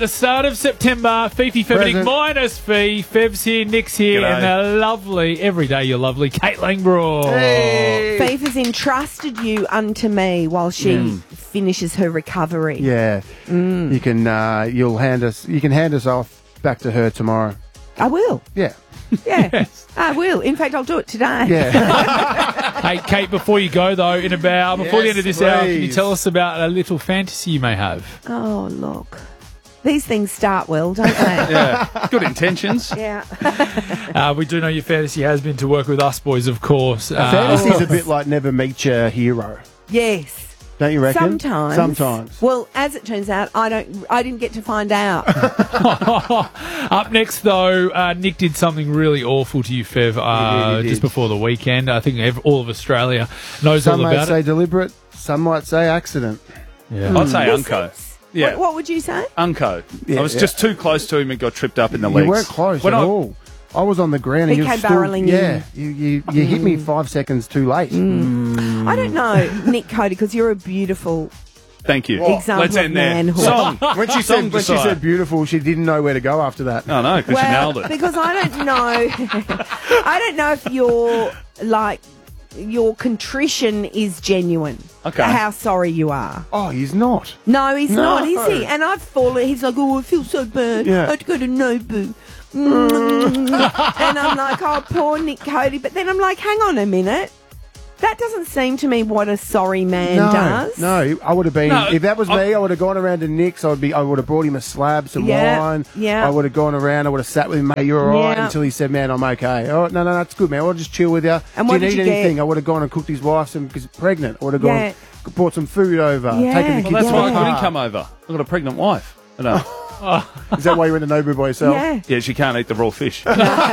The start of September, Fifi Feminine minus Fee. Fev's here, Nick's here, G'day. and the lovely, every day you're lovely, Kate Langbraw. Hey. Faith has entrusted you unto me while she finishes her recovery. Yeah, you can hand us off back to her tomorrow. I will. Yeah, Yeah, I will. In fact, I'll do it today. yeah. Hey, Kate, before you go, though, before the end of this hour, can you please. tell us about a little fantasy you may have? Oh, look. These things start well, don't they? Yeah, good intentions. Yeah. We do know your fantasy has been to work with us boys, of course. Fantasy's a bit like never meet your hero, Yes. don't you reckon? Sometimes. Sometimes. Well, as it turns out, I didn't get to find out. Up next, though, Nick did something really awful to you, Fev, He did. just before the weekend. I think all of Australia knows Some all might about say it. deliberate, some might say accident. Yeah. I'd say Unco. Yeah, What would you say? Unco. Yeah, I was just too close to him and got tripped up in the You legs. weren't close When at I- all. I was on the ground. He and came you were barreling Yeah, you hit me 5 seconds too late. I don't know, Nick Cody, because you're a beautiful Thank you. example Let's of end there. manhood. Song. When she Song said Desire. beautiful, she didn't know where to go after that. Oh, no, because she nailed it. Because I don't know. I don't know if your contrition is genuine. Okay. How sorry you are. Oh, he's not. No, he's No. not, is he? And I've fallen. He's like, oh, I feel so bad. Yeah. I had to go to Nobu. And I'm like, oh, poor Nick Cody. But then I'm like, hang on a minute. That doesn't seem to me what a sorry man does. No, I would have been. No, if that was me, I would have gone around to Nick's. I would have brought him a slab, some wine. Yeah. I would have gone around. I would have sat with him, mate. You're all right, Yeah. until he said, "Man, I'm okay." Oh, no, that's good, man. I'll just chill with you. And Do what you did need you anything? get? I would have gone and cooked his wife some because pregnant. I would have Yeah. gone, brought some food over, Yeah. taken the Well, kids. that's to why I the couldn't park. come over. I've got a pregnant wife. I know. Is that why you went to Nobu by yourself? Yeah. Yeah, she can't eat the raw fish.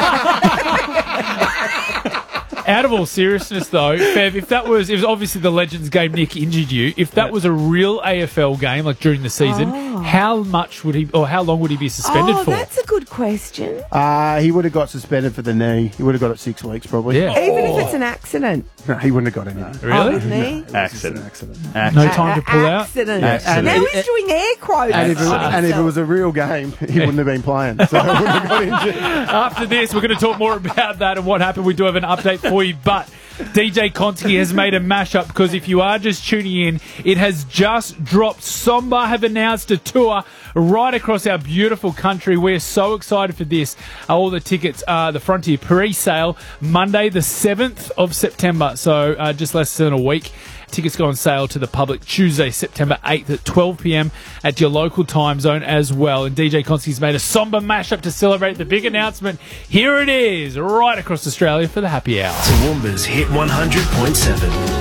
Out of all seriousness, though, Fev, it was obviously the Legends game Nick injured you. If that was a real AFL game, like during the season, how long would he be suspended Oh, for? that's a good question. He would have got suspended for the knee. He would have got it 6 weeks, probably. Yeah. Even if it's an accident. No, he wouldn't have got anything. Really? Wouldn't he? It was just an Accident. accident. No time to pull out? Accident. Accident. Now he's doing air quotes. And if it was a real game, he wouldn't have been playing. So he wouldn't have got injured. After this, we're going to talk more about that and what happened. We do have an update for you, but DJ Conti has made a mashup because if you are just tuning in, it has just dropped. Somba have announced a tour right across our beautiful country. We're so excited for this. All the tickets are the Frontier pre-sale Monday the 7th of September, so just less than a week. Tickets go on sale to the public Tuesday, September 8th at 12 p.m. at your local time zone as well. And DJ Consti's made a somber mashup to celebrate the big announcement. Here it is, right across Australia for the happy hour. Toowoomba's Hit 100.7.